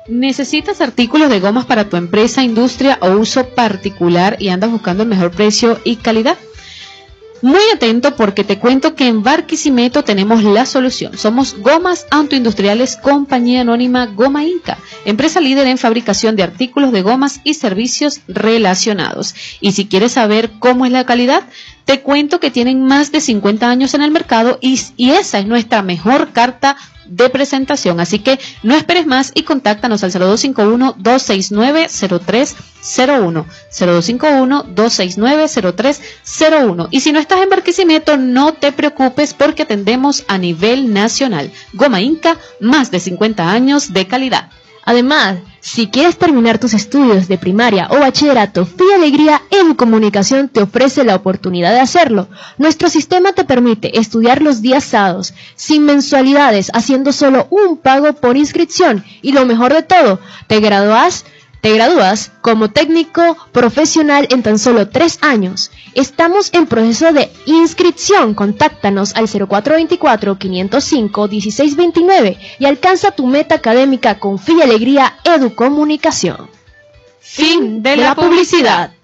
¿Necesitas artículos de gomas para tu empresa, industria o uso particular y andas buscando el mejor precio y calidad? Muy atento porque te cuento que en Barquisimeto tenemos la solución. Somos Gomas Autoindustriales, compañía anónima Goma Inca, empresa líder en fabricación de artículos de gomas y servicios relacionados. Y si quieres saber cómo es la calidad, te cuento que tienen más de 50 años en el mercado y esa es nuestra mejor carta de presentación. Así que no esperes más y contáctanos al 0251-269-0301, 0251-269-0301. Y si no estás en Barquisimeto, no te preocupes porque atendemos a nivel nacional. Goma Inca, más de 50 años de calidad. Además, si quieres terminar tus estudios de primaria o bachillerato, Filla Alegría Educomunicación te ofrece la oportunidad de hacerlo. Nuestro sistema te permite estudiar los días sábados, sin mensualidades, haciendo solo un pago por inscripción. Y lo mejor de todo, te gradúas como técnico profesional en tan solo 3 años. Estamos en proceso de inscripción. Contáctanos al 0424-505-1629 y alcanza tu meta académica con Filla Alegría Educomunicación. Fin de la publicidad.